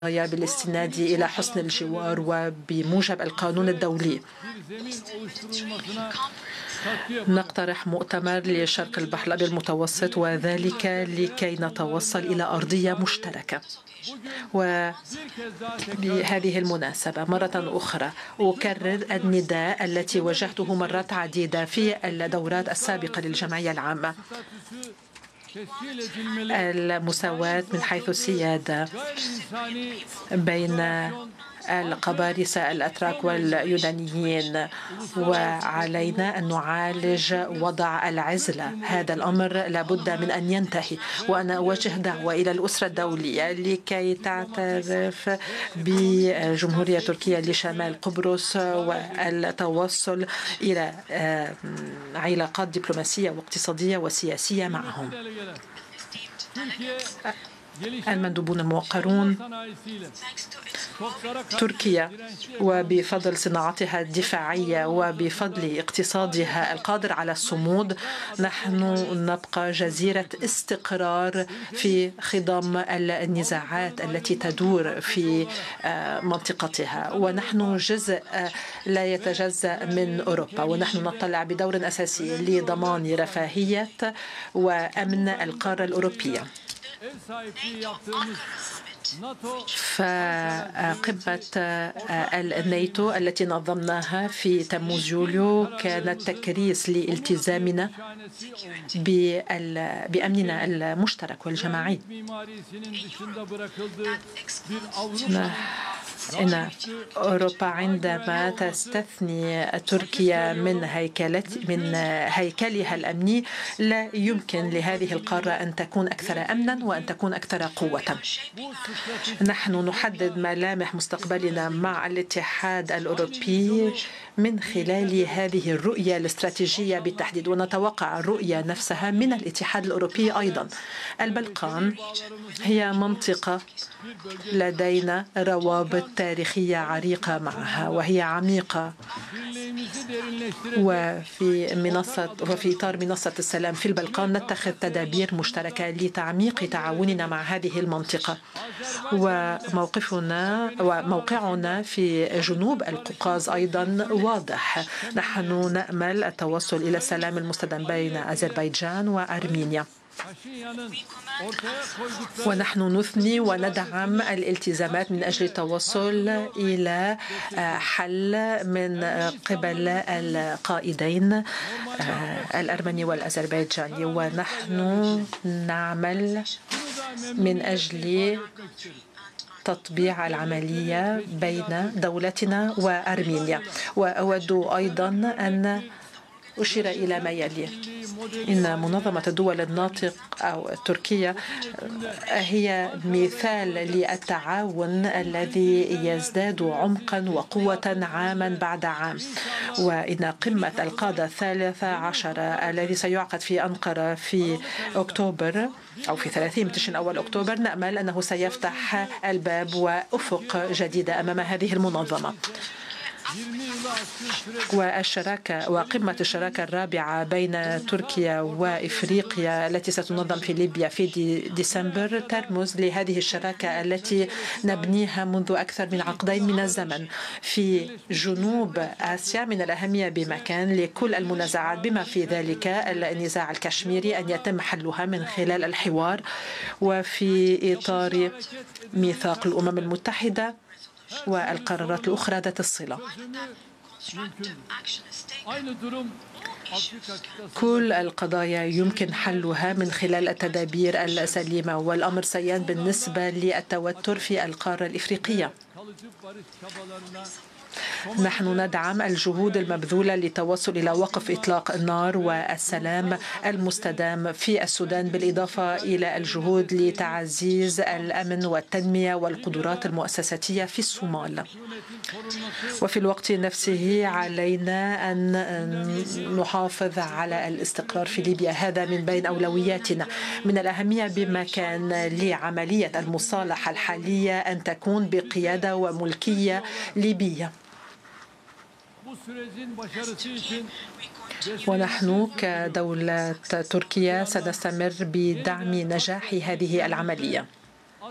بالاستناد إلى حسن الجوار وبموجب القانون الدولي. نقترح مؤتمر لشرق البحر الأبيض المتوسط، وذلك لكي نتوصل إلى أرضية مشتركة. وبهذه المناسبة مرة أخرى أكرر النداء التي وجهته مرات عديدة في الدورات السابقة للجمعية العامة: المساواة من حيث السيادة بين القبارصة الأتراك واليونانيين، وعلينا أن نعالج وضع العزلة. هذا الأمر لابد من أن ينتهي، وأنا أوجه دعوة إلى الأسرة الدولية لكي تعترف بجمهورية تركيا لشمال قبرص والتوصل إلى علاقات دبلوماسية واقتصادية وسياسية معهم. المندوبون الموقرون: تركيا وبفضل صناعتها الدفاعية وبفضل اقتصادها القادر على الصمود، نحن نبقى جزيرة استقرار في خضم النزاعات التي تدور في منطقتها، ونحن جزء لا يتجزأ من أوروبا، ونحن نطلع بدور أساسي لضمان رفاهية وأمن القارة الأوروبية. فقمة الناتو التي نظمناها في تموز يوليو كانت تكريس لالتزامنا بأمننا المشترك والجماعي. إن أوروبا عندما تستثني تركيا من هيكلها الأمني لا يمكن لهذه القارة أن تكون أكثر أمنا وأن تكون أكثر قوة. نحن نحدد ملامح مستقبلنا مع الاتحاد الأوروبي من خلال هذه الرؤية الاستراتيجية بالتحديد، ونتوقع الرؤية نفسها من الاتحاد الأوروبي أيضا. البلقان هي منطقة لدينا روابط تاريخية عريقة معها، وهي عميقة، وفي إطار منصة السلام في البلقان نتخذ تدابير مشتركة لتعميق تعاوننا مع هذه المنطقة. وموقعنا في جنوب القوقاز أيضا واضح. نحن نأمل التوصل إلى السلام المستدام بين أذربيجان وأرمينيا، ونحن نثني وندعم الالتزامات من أجل التوصل إلى حل من قبل القائدين الأرمني والأذربيجاني، ونحن نعمل من أجل تطبيع العملية بين دولتنا وأرمينيا. وأود أيضا أن أشير إلى ما يلي: إن منظمة الدول الناطق أو تركيا هي مثال للتعاون الذي يزداد عمقا وقوة عاما بعد عام. وإن قمة القادة 13 الذي سيعقد في أنقرة في أكتوبر أو في 30 من تشرين الأول أكتوبر، نأمل أنه سيفتح الباب وأفق جديدة أمام هذه المنظمة. وقمة الشراكة الرابعة بين تركيا وإفريقيا التي ستنظم في ليبيا في ديسمبر ترمز لهذه الشراكة التي نبنيها منذ أكثر من عقدين من الزمن في جنوب آسيا. من الأهمية بمكان لكل المنازعات بما في ذلك النزاع الكشميري أن يتم حلها من خلال الحوار وفي إطار ميثاق الأمم المتحدة والقرارات الأخرى ذات الصلة. كل القضايا يمكن حلها من خلال التدابير السليمة، والأمر سيان بالنسبة للتوتر في القارة الإفريقية. نحن ندعم الجهود المبذولة للتوصل إلى وقف إطلاق النار والسلام المستدام في السودان، بالإضافة إلى الجهود لتعزيز الأمن والتنمية والقدرات المؤسساتية في الصومال. وفي الوقت نفسه علينا أن نحافظ على الاستقرار في ليبيا، هذا من بين أولوياتنا. من الأهمية بمكان لعملية المصالحة الحالية أن تكون بقيادة وملكية ليبية. ونحن كدولة تركيا سنستمر بدعم نجاح هذه العملية.